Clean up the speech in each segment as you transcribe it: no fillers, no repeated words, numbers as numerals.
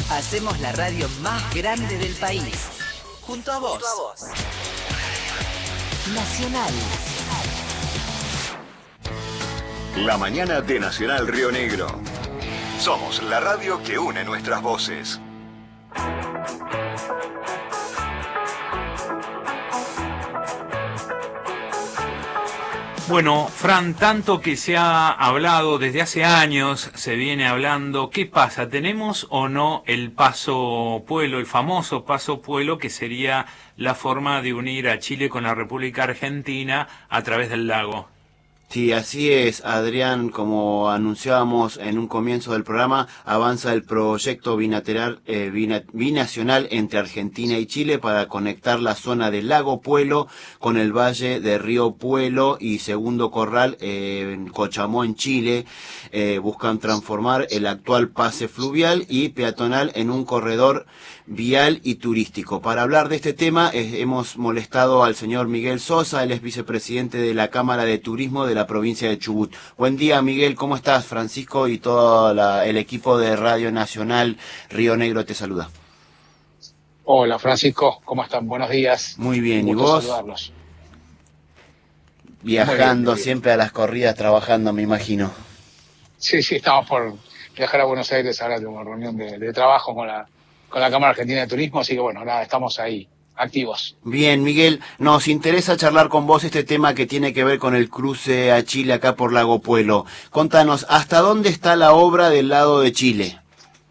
Hacemos la radio más grande del país. Junto a vos. Nacional. La mañana de Nacional Río Negro. Somos la radio que une nuestras voces. Bueno, Fran, tanto que se ha hablado desde hace años, se viene hablando, ¿qué pasa? ¿Tenemos o no el Paso Puelo, el famoso Paso Puelo, que sería la forma de unir a Chile con la República Argentina a través del lago? Sí, así es, Adrián, como anunciábamos en un comienzo del programa, avanza el proyecto binacional entre Argentina y Chile para conectar la zona del lago Puelo con el valle de Río Puelo y Segundo Corral en Cochamó, en Chile. Buscan transformar el actual pase fluvial y peatonal en un corredor vial y turístico. Para hablar de este tema hemos molestado al señor Miguel Sosa, él es vicepresidente de la Cámara de Turismo de la provincia de Chubut. Buen día, Miguel, ¿cómo estás? Francisco y todo el equipo de Radio Nacional Río Negro te saluda. Hola, Francisco, ¿cómo están? Buenos días. Muy bien, ¿y gusto vos? Saludarlos. Viajando Muy bien. Siempre a las corridas, trabajando, me imagino. Sí, estamos por viajar a Buenos Aires ahora, tengo una reunión de trabajo con la Cámara Argentina de Turismo, así que bueno, nada, estamos ahí, activos. Bien, Miguel, nos interesa charlar con vos este tema que tiene que ver con el cruce a Chile acá por Lago Puelo. Contanos, ¿hasta dónde está la obra del lado de Chile?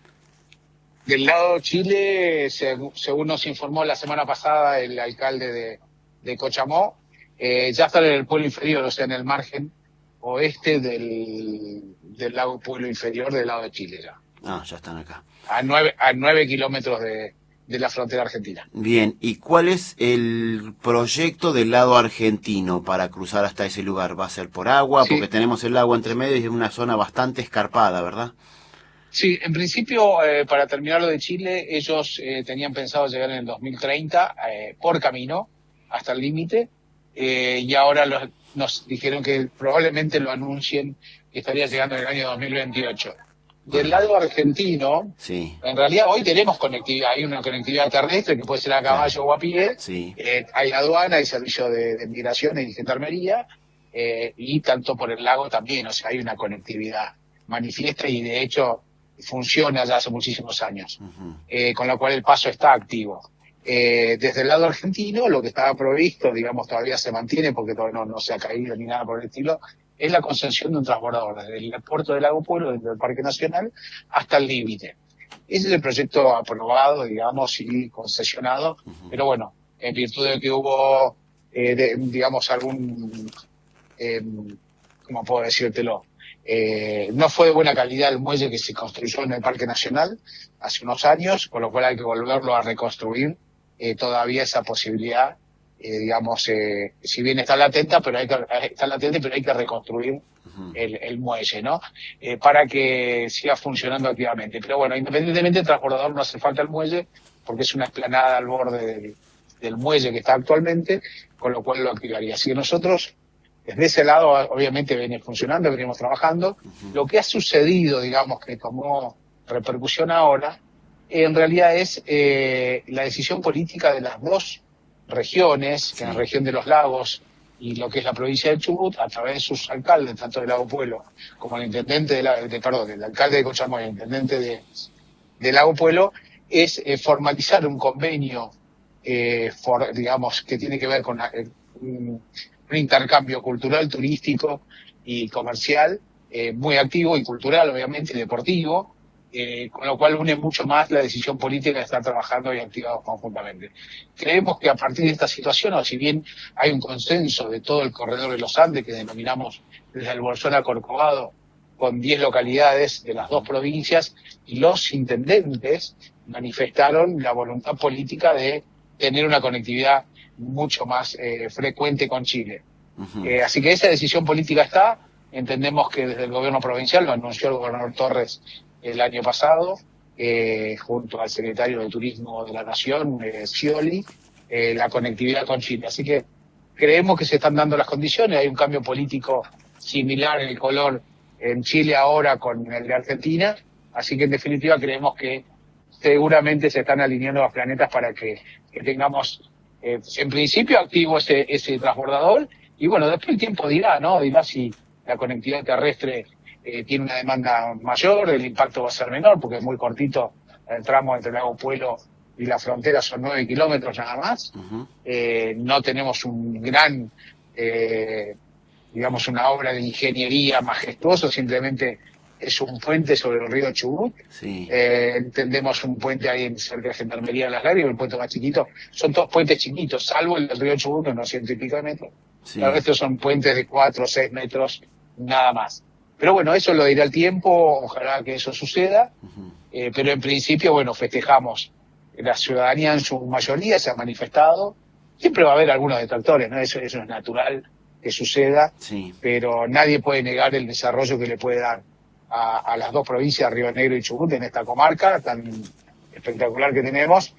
Del lado de Chile, según nos informó la semana pasada el alcalde de Cochamó, ya está en el pueblo inferior, o sea, en el margen oeste del lago Puelo inferior del lado de Chile ya. Ah, ya están acá. A 9 kilómetros de la frontera argentina. Bien, ¿y cuál es el proyecto del lado argentino para cruzar hasta ese lugar? ¿Va a ser por agua? Sí. Porque tenemos el lago entre medio y es una zona bastante escarpada, ¿verdad? Sí, en principio, para terminar lo de Chile, ellos tenían pensado llegar en el 2030 por camino hasta el límite, y ahora nos dijeron que probablemente lo anuncien que estaría llegando en el año 2028. Del lado argentino, sí, en realidad hoy tenemos conectividad, hay una conectividad terrestre que puede ser a caballo o a pie, sí. Hay aduana, hay servicio de migración y gendarmería, y tanto por el lago también, o sea, hay una conectividad manifiesta y de hecho funciona ya hace muchísimos años, con lo cual el paso está activo. Desde el lado argentino, lo que estaba previsto, digamos, todavía se mantiene porque todavía no se ha caído ni nada por el estilo, es la concesión de un transbordador desde el puerto del Lago Puelo, desde el Parque Nacional, hasta el límite. Ese es el proyecto aprobado, digamos, y concesionado, pero bueno, en virtud de que hubo, digamos, algún, ¿cómo puedo decírtelo? No fue de buena calidad el muelle que se construyó en el Parque Nacional hace unos años, con lo cual hay que volverlo a reconstruir. Todavía esa posibilidad, digamos, si bien está latente, pero hay que reconstruir el muelle, ¿no? Para que siga funcionando activamente. Pero bueno, independientemente del transbordador no hace falta el muelle, porque es una explanada al borde del muelle que está actualmente, con lo cual lo activaría. Así que nosotros, desde ese lado, obviamente viene funcionando, venimos trabajando. Lo que ha sucedido, digamos, que tomó repercusión ahora, en realidad es la decisión política de las dos regiones, que es la región de los lagos y lo que es la provincia de Chubut, a través de sus alcaldes, tanto del Lago Puelo como el intendente el alcalde de Cochamó y el intendente de Lago Puelo, es formalizar un convenio, digamos, que tiene que ver con un intercambio cultural, turístico y comercial, muy activo, y cultural, obviamente, y deportivo, con lo cual une mucho más la decisión política de estar trabajando y activados conjuntamente. Creemos que a partir de esta situación, o si bien hay un consenso de todo el corredor de los Andes, que denominamos desde el Bolsón a Corcovado, con 10 localidades de las dos provincias, y los intendentes manifestaron la voluntad política de tener una conectividad mucho más frecuente con Chile. Así que esa decisión política está. Entendemos que desde el gobierno provincial, lo anunció el gobernador Torres el año pasado, junto al secretario de Turismo de la Nación, Scioli, la conectividad con Chile. Así que creemos que se están dando las condiciones. Hay un cambio político similar en el color en Chile ahora con el de Argentina. Así que en definitiva creemos que seguramente se están alineando los planetas para que tengamos, en principio, activo ese transbordador. Y bueno, después el tiempo dirá, ¿no? Dirá si la conectividad terrestre tiene una demanda mayor, el impacto va a ser menor, porque es muy cortito el tramo entre el lago Puelo y la frontera, son 9 kilómetros nada más. Ujú. No tenemos un gran, digamos, una obra de ingeniería majestuoso, simplemente es un puente sobre el río Chubut. Sí. Entendemos un puente ahí cerca de Gendarmería de las Lágrimas, el puente más chiquito. Son todos puentes chiquitos, salvo el del río Chubut, que es unos 100 y pico de metros. Sí. El resto son puentes de 4 o 6 metros, nada más. Pero bueno, eso lo dirá el tiempo, ojalá que eso suceda. Ujú. Pero en principio, bueno, festejamos. La ciudadanía en su mayoría se ha manifestado. Siempre va a haber algunos detractores, ¿no? Eso es natural que suceda, Sí. pero nadie puede negar el desarrollo que le puede dar a las dos provincias, Río Negro y Chubut, en esta comarca tan espectacular que tenemos.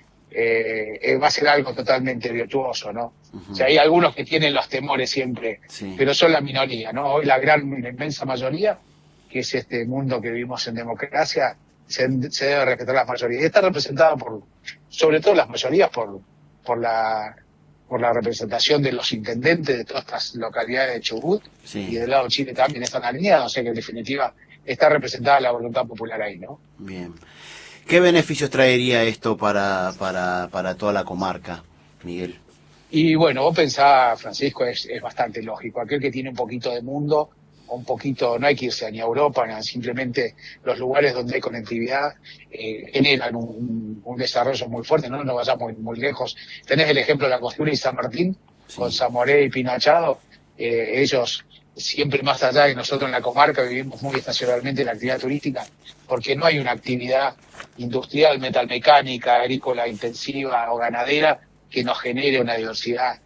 Va a ser algo totalmente virtuoso, ¿no? Ujú. O sea, hay algunos que tienen los temores siempre, Sí. pero son la minoría, ¿no? Hoy la inmensa mayoría, que es este mundo que vivimos en democracia, se debe respetar las mayorías. Y está representada sobre todo las mayorías, por la representación de los intendentes de todas estas localidades de Chubut, Sí. y del lado de Chile también están alineados, o sea que en definitiva está representada la voluntad popular ahí, ¿no? Bien. ¿Qué beneficios traería esto para toda la comarca, Miguel? Y bueno, vos pensás, Francisco, es bastante lógico. Aquel que tiene un poquito de mundo, o un poquito, no hay que irse ni a Europa, ni simplemente los lugares donde hay conectividad generan un desarrollo muy fuerte, no nos vayamos muy lejos. Tenés el ejemplo de la Costura y San Martín, Sí. con Zamoré y Pinachado. Ellos, siempre más allá de nosotros en la comarca, vivimos muy estacionalmente la actividad turística, porque no hay una actividad industrial, metalmecánica, agrícola intensiva o ganadera que nos genere una diversidad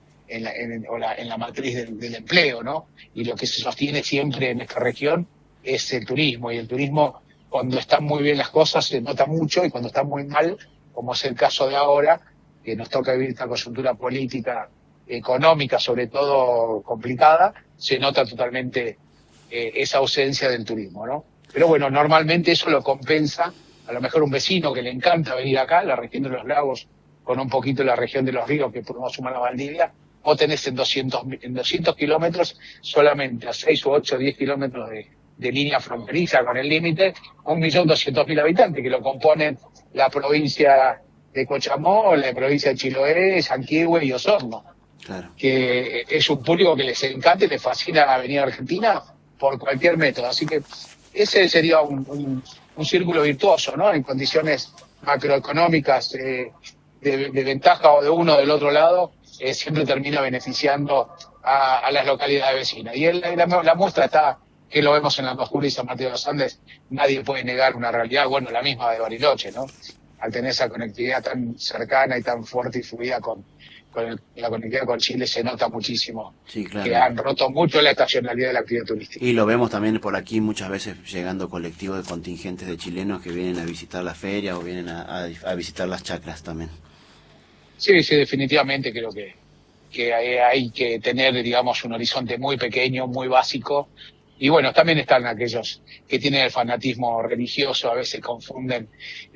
en la matriz del empleo, ¿no? Y lo que se sostiene siempre en esta región es el turismo, y el turismo, cuando están muy bien las cosas, se nota mucho, y cuando están muy mal, como es el caso de ahora, que nos toca vivir esta coyuntura política, económica, sobre todo complicada, se nota totalmente esa ausencia del turismo, ¿no? Pero bueno, normalmente eso lo compensa, a lo mejor un vecino que le encanta venir acá, la región de los lagos, con un poquito la región de los ríos que podemos sumar a Valdivia. Vos tenés en 200 kilómetros, solamente a 6 u 8 o 10 kilómetros de línea fronteriza con el límite, 1.200.000 habitantes, que lo componen la provincia de Cochamó, la provincia de Chiloé, Sanquihue y Osorno. Claro. Que es un público que les encanta y les fascina venir a Argentina por cualquier método. Así que ese sería un círculo virtuoso, ¿no? En condiciones macroeconómicas de ventaja o de uno o del otro lado, siempre termina beneficiando a las localidades vecinas. Y la muestra está, que lo vemos en la Costura y San Martín de los Andes, nadie puede negar una realidad, bueno, la misma de Bariloche, ¿no? Al tener esa conectividad tan cercana y tan fuerte y fluida con la conectividad con Chile, se nota muchísimo. Sí, claro. Que han roto mucho la estacionalidad de la actividad turística. Y lo vemos también por aquí muchas veces llegando colectivos de contingentes de chilenos que vienen a visitar la feria o vienen a visitar las chacras también. Sí, definitivamente creo que hay que tener, digamos, un horizonte muy pequeño, muy básico. Y bueno, también están aquellos que tienen el fanatismo religioso, a veces confunden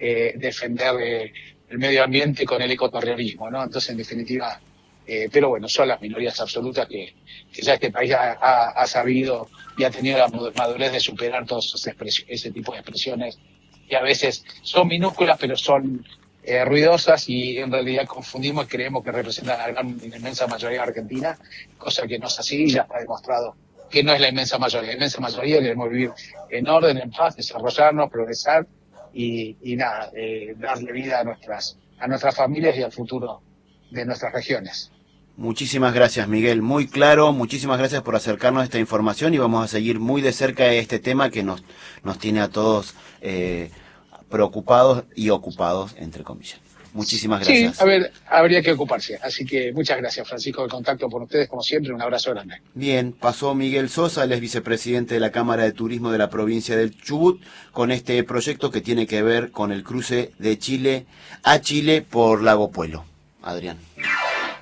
defender el medio ambiente con el ecoterrorismo, ¿no? Entonces, en definitiva, pero bueno, son las minorías absolutas que ya este país ha sabido y ha tenido la madurez de superar todos ese tipo de expresiones, que a veces son minúsculas, pero son ruidosas, y en realidad confundimos y creemos que representan a la inmensa mayoría argentina, cosa que no es así, y ya está demostrado que no es la inmensa mayoría. La inmensa mayoría queremos vivir en orden, en paz, desarrollarnos, progresar y nada, darle vida a nuestras familias y al futuro de nuestras regiones. Muchísimas gracias, Miguel, muy claro, muchísimas gracias por acercarnos a esta información, y vamos a seguir muy de cerca este tema que nos tiene a todos preocupados y ocupados, entre comillas. Muchísimas gracias. Sí, a ver, habría que ocuparse. Así que muchas gracias, Francisco, el contacto por ustedes, como siempre, un abrazo grande. Bien, pasó Miguel Sosa, él es vicepresidente de la Cámara de Turismo de la provincia del Chubut, con este proyecto que tiene que ver con el cruce de Chile a Chile por Lago Puelo. Adrián.